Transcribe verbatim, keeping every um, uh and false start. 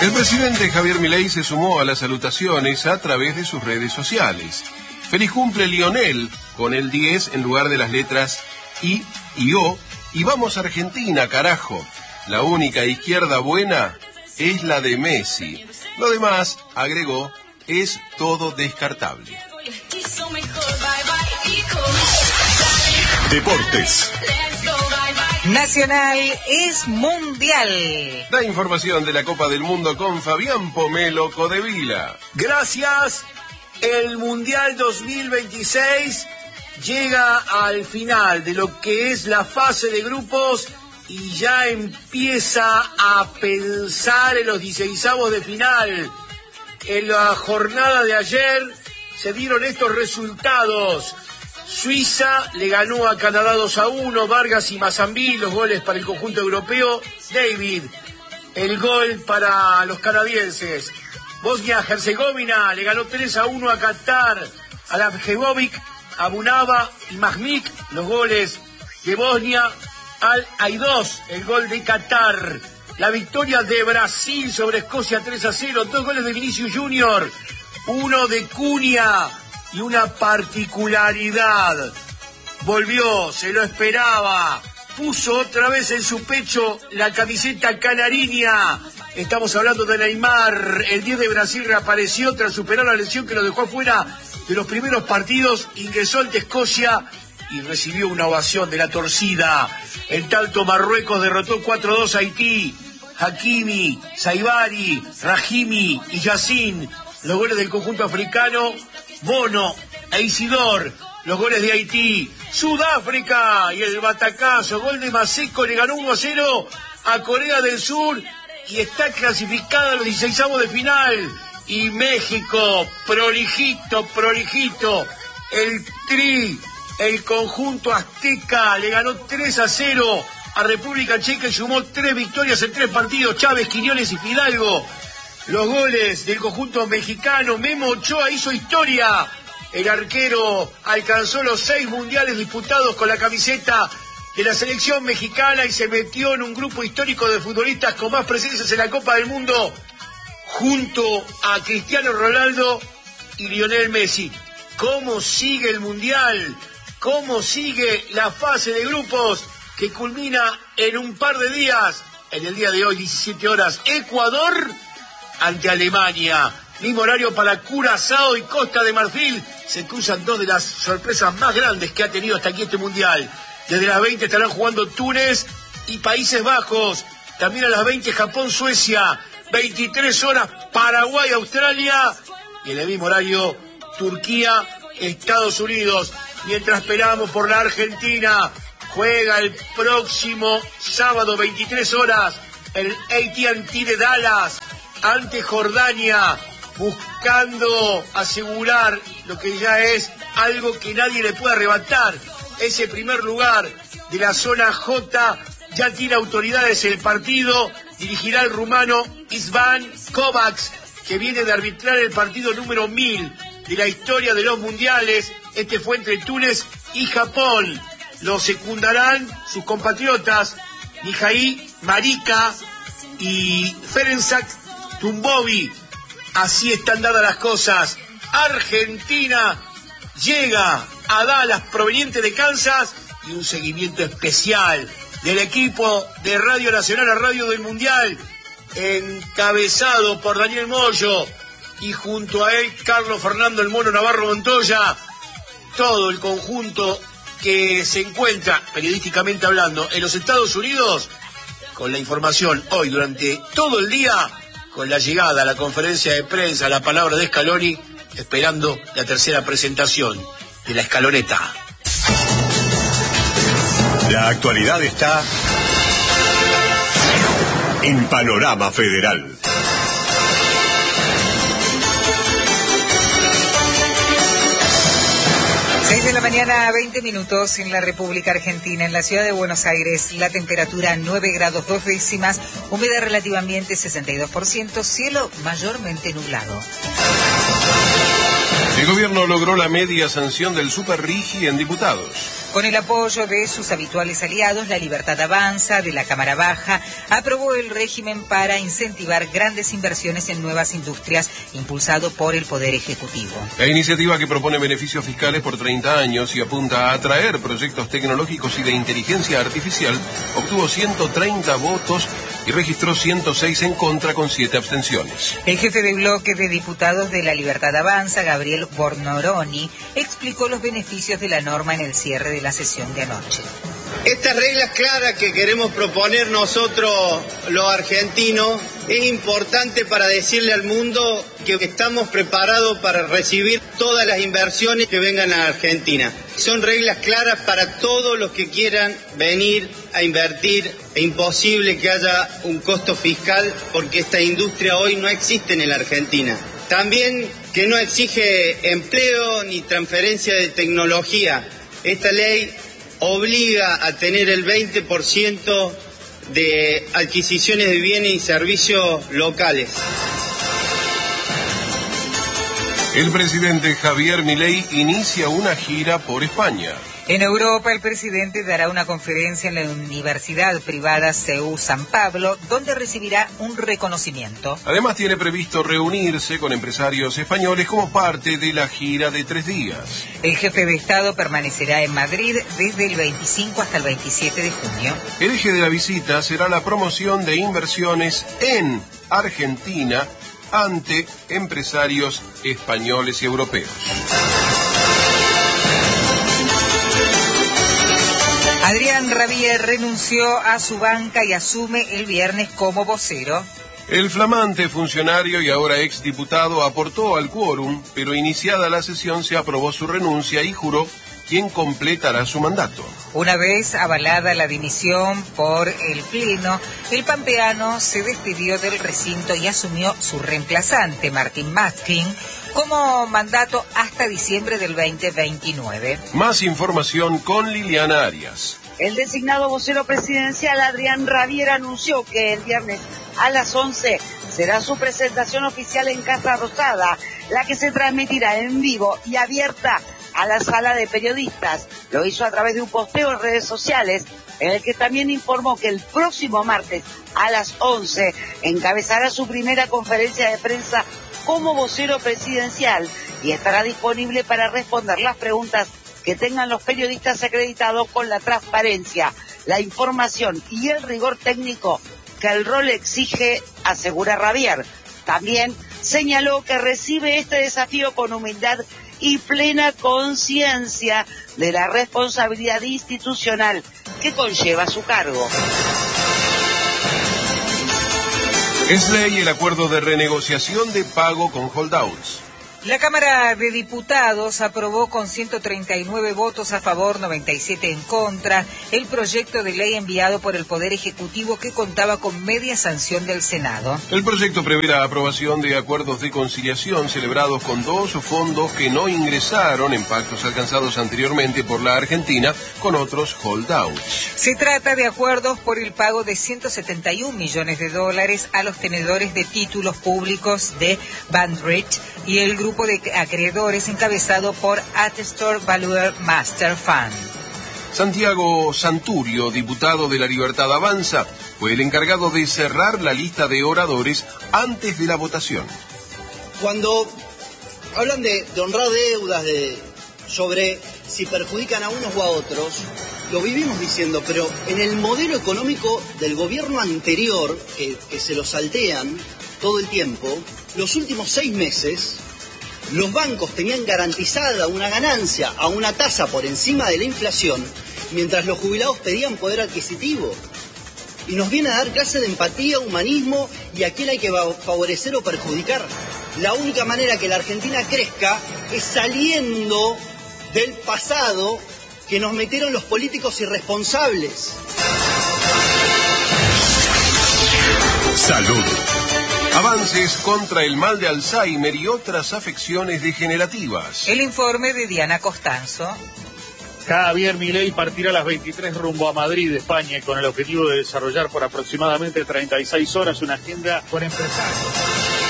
El presidente Javier Milei se sumó a las salutaciones a través de sus redes sociales. Feliz cumple Lionel, con el diez en lugar de las letras I y O. Y vamos a Argentina, carajo. La única izquierda buena es la de Messi. Lo demás, agregó, es todo descartable. Deportes. Nacional es mundial. La información de la Copa del Mundo con Fabián Pomelo Codevila. Gracias. El Mundial dos mil veintiséis llega al final de lo que es la fase de grupos y ya empieza a pensar en los dieciseisavos de final. En la jornada de ayer se dieron estos resultados. Suiza le ganó a Canadá dos a uno, Vargas y Mazambi, los goles para el conjunto europeo. David, el gol para los canadienses. Bosnia-Herzegovina le ganó tres a uno a Qatar, a Lavjevovic, a Bunava y Mahmik, los goles de Bosnia. Al Aidós, el gol de Qatar. La victoria de Brasil sobre Escocia tres a cero, dos goles de Vinicius Junior, uno de Cunha. Y una particularidad, volvió, se lo esperaba, puso otra vez en su pecho la camiseta canariña. Estamos hablando de Neymar. El diez de Brasil reapareció tras superar la lesión que lo dejó afuera de los primeros partidos, ingresó ante Escocia y recibió una ovación de la torcida. En tanto, Marruecos derrotó cuatro a dos a Haití. Hakimi, Saibari, Rahimi y Yassin, los goles del conjunto africano. Bono e Isidor, los goles de Haití. Sudáfrica y el batacazo, gol de Maseko, le ganó uno a cero a Corea del Sur y está clasificada a los dieciseisavos de final. Y México, prolijito, prolijito, el Tri, el conjunto azteca, le ganó tres a cero a República Checa y sumó tres victorias en tres partidos. Chávez, Quiñones y Fidalgo. Los goles del conjunto mexicano. Memo Ochoa hizo historia. El arquero alcanzó los seis mundiales disputados con la camiseta de la selección mexicana y se metió en un grupo histórico de futbolistas con más presencias en la Copa del Mundo, junto a Cristiano Ronaldo y Lionel Messi. ¿Cómo sigue el mundial? ¿Cómo sigue la fase de grupos que culmina en un par de días? En el día de hoy, diecisiete horas, Ecuador ante Alemania. Mismo horario para Curazao y Costa de Marfil. Se cruzan dos de las sorpresas más grandes que ha tenido hasta aquí este mundial. Desde las veinte estarán jugando Túnez y Países Bajos. También a las veinte Japón, Suecia. veintitrés horas Paraguay, Australia. Y en el mismo horario Turquía, Estados Unidos. Mientras esperamos por la Argentina, juega el próximo sábado, veintitrés horas, el A T and T de Dallas ante Jordania, buscando asegurar lo que ya es algo que nadie le puede arrebatar. Ese primer lugar de la zona J ya tiene autoridades en el partido. Dirigirá el rumano Isvan Kovacs, que viene de arbitrar el partido número mil de la historia de los mundiales. Este fue entre Túnez y Japón. Lo secundarán sus compatriotas Mijaí Marika y Ferencak Tumbovi. Así están dadas las cosas. Argentina llega a Dallas proveniente de Kansas y un seguimiento especial del equipo de Radio Nacional a Radio del Mundial, encabezado por Daniel Moyo y junto a él Carlos Fernando el Mono Navarro Montoya. Todo el conjunto que se encuentra, periodísticamente hablando, en los Estados Unidos, con la información hoy durante todo el día, con la llegada a la conferencia de prensa, la palabra de Scaloni, esperando la tercera presentación de la escaloneta. La actualidad está en Panorama Federal. seis de la mañana, veinte minutos en la República Argentina. En la ciudad de Buenos Aires, la temperatura nueve grados dos décimas, humedad relativa ambiente sesenta y dos por ciento, cielo mayormente nublado. El gobierno logró la media sanción del Super Rigi en diputados. Con el apoyo de sus habituales aliados, La Libertad Avanza, de la Cámara Baja, aprobó el régimen para incentivar grandes inversiones en nuevas industrias, impulsado por el Poder Ejecutivo. La iniciativa, que propone beneficios fiscales por treinta años y apunta a atraer proyectos tecnológicos y de inteligencia artificial, obtuvo ciento treinta votos y registró ciento seis en contra, con siete abstenciones. El jefe de bloque de diputados de La Libertad Avanza, Gabriel Bornoroni, explicó los beneficios de la norma en el cierre de la sesión de anoche. Estas reglas claras que queremos proponer nosotros los argentinos es importante para decirle al mundo que estamos preparados para recibir todas las inversiones que vengan a Argentina. Son reglas claras para todos los que quieran venir a invertir. Es imposible que haya un costo fiscal porque esta industria hoy no existe en la Argentina. También que no exige empleo ni transferencia de tecnología. Esta ley obliga a tener el veinte por ciento de adquisiciones de bienes y servicios locales. El presidente Javier Milei inicia una gira por España. En Europa, el presidente dará una conferencia en la Universidad Privada C E U San Pablo, donde recibirá un reconocimiento. Además, tiene previsto reunirse con empresarios españoles como parte de la gira de tres días. El jefe de Estado permanecerá en Madrid desde el veinticinco hasta el veintisiete de junio. El eje de la visita será la promoción de inversiones en Argentina ante empresarios españoles y europeos. Adrián Rabier renunció a su banca y asume el viernes como vocero. El flamante funcionario y ahora exdiputado aportó al quórum, pero iniciada la sesión se aprobó su renuncia y juró quien completará su mandato. Una vez avalada la dimisión por el Pleno, el pampeano se despidió del recinto y asumió su reemplazante, Martín Maskin, como mandato hasta diciembre del veinte veintinueve. Más información con Liliana Arias. El designado vocero presidencial Adrián Rabier anunció que el viernes a las once será su presentación oficial en Casa Rosada, la que se transmitirá en vivo y abierta a la sala de periodistas. Lo hizo a través de un posteo en redes sociales, en el que también informó que el próximo martes a las once encabezará su primera conferencia de prensa como vocero presidencial y estará disponible para responder las preguntas que tengan los periodistas acreditados con la transparencia, la información y el rigor técnico que el rol exige, asegura Rabier. También señaló que recibe este desafío con humildad y plena conciencia de la responsabilidad institucional que conlleva su cargo. Es ley el acuerdo de renegociación de pago con holdouts. La Cámara de Diputados aprobó con ciento treinta y nueve votos a favor, noventa y siete en contra, el proyecto de ley enviado por el Poder Ejecutivo, que contaba con media sanción del Senado. El proyecto prevé la aprobación de acuerdos de conciliación celebrados con dos fondos que no ingresaron en pactos alcanzados anteriormente por la Argentina con otros holdouts. Se trata de acuerdos por el pago de ciento setenta y un millones de dólares a los tenedores de títulos públicos de Bandbridge y el grupo de acreedores encabezado por Atestor Value Master Fund. Santiago Santurio, diputado de La Libertad Avanza, fue el encargado de cerrar la lista de oradores antes de la votación. Cuando hablan de, de honrar deudas, de sobre si perjudican a unos o a otros, lo vivimos diciendo, pero en el modelo económico del gobierno anterior, que, que se lo saltean todo el tiempo, los últimos seis meses, los bancos tenían garantizada una ganancia a una tasa por encima de la inflación, mientras los jubilados pedían poder adquisitivo. Y nos viene a dar clase de empatía, humanismo y a quién hay que favorecer o perjudicar. La única manera que la Argentina crezca es saliendo del pasado que nos metieron los políticos irresponsables. Salud. Avances contra el mal de Alzheimer y otras afecciones degenerativas. El informe de Diana Costanzo. Javier Milei partirá a las veintitrés rumbo a Madrid, España, con el objetivo de desarrollar por aproximadamente treinta y seis horas una agenda con empresarios.